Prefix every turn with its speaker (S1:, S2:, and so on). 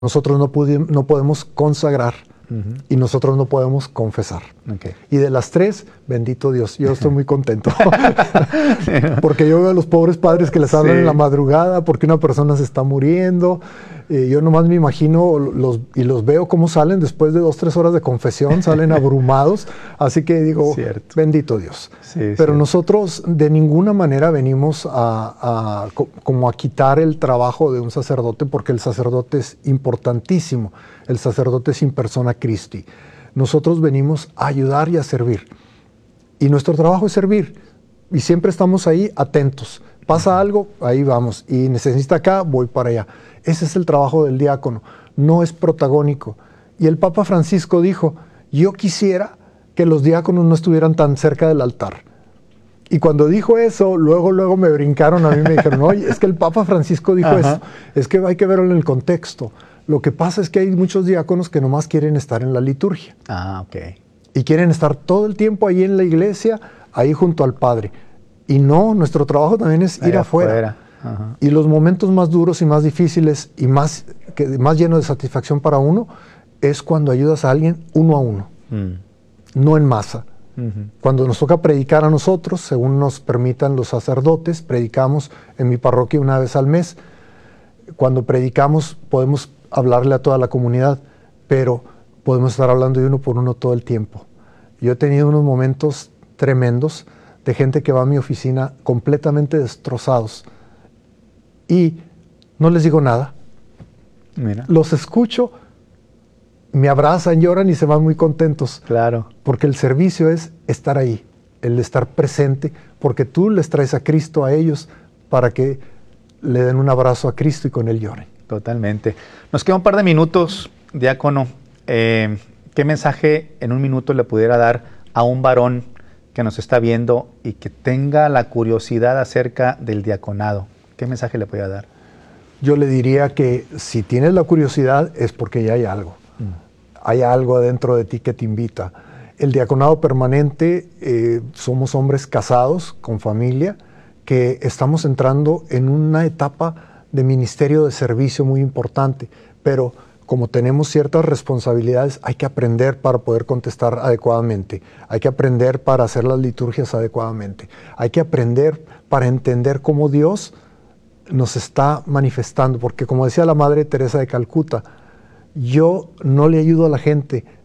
S1: nosotros no podemos consagrar y nosotros no podemos confesar.
S2: Okay.
S1: Y de las tres, bendito Dios, yo estoy muy contento. Porque yo veo a los pobres padres que les hablan en la madrugada porque una persona se está muriendo. Yo nomás me imagino los veo cómo salen después de 2 o 3 horas de confesión, salen abrumados. Así que digo, bendito Dios. Pero nosotros de ninguna manera venimos como a quitar el trabajo de un sacerdote, porque el sacerdote es importantísimo. El sacerdote es in persona Christi. Nosotros venimos a ayudar y a servir. Y nuestro trabajo es servir. Y siempre estamos ahí atentos. Pasa algo, ahí vamos. Y necesita acá, voy para allá. Ese es el trabajo del diácono. No es protagónico. Y el Papa Francisco dijo, yo quisiera que los diáconos no estuvieran tan cerca del altar. Y cuando dijo eso, luego me brincaron a mí y me dijeron, oye, es que el Papa Francisco dijo eso. Es que hay que verlo en el contexto. Lo que pasa es que hay muchos diáconos que nomás quieren estar en la liturgia. Y quieren estar todo el tiempo ahí en la iglesia, ahí junto al Padre. Y no, nuestro trabajo también es ir afuera. Y los momentos más duros y más difíciles y más llenos de satisfacción para uno es cuando ayudas a alguien uno a uno, no en masa. Cuando nos toca predicar a nosotros, según nos permitan los sacerdotes, predicamos en mi parroquia una vez al mes. Cuando predicamos podemos hablarle a toda la comunidad, pero podemos estar hablando de uno por uno todo el tiempo. Yo he tenido unos momentos tremendos de gente que va a mi oficina completamente destrozados y no les digo nada.
S2: Mira.
S1: Los escucho, me abrazan, lloran y se van muy contentos.
S2: Claro.
S1: Porque el servicio es estar ahí, el estar presente, porque tú les traes a Cristo a ellos para que le den un abrazo a Cristo y con él lloren.
S2: Totalmente. Nos queda un par de minutos, diácono. ¿Qué mensaje en un minuto le pudiera dar a un varón que nos está viendo y que tenga la curiosidad acerca del diaconado? ¿Qué mensaje le podría dar?
S1: Yo le diría que si tienes la curiosidad es porque ya hay algo. Hay algo adentro de ti que te invita. El diaconado permanente, somos hombres casados, con familia, que estamos entrando en una etapa de ministerio de servicio muy importante, pero como tenemos ciertas responsabilidades, hay que aprender para poder contestar adecuadamente, hay que aprender para hacer las liturgias adecuadamente, hay que aprender para entender cómo Dios nos está manifestando, porque como decía la Madre Teresa de Calcuta, yo no le ayudo a la gente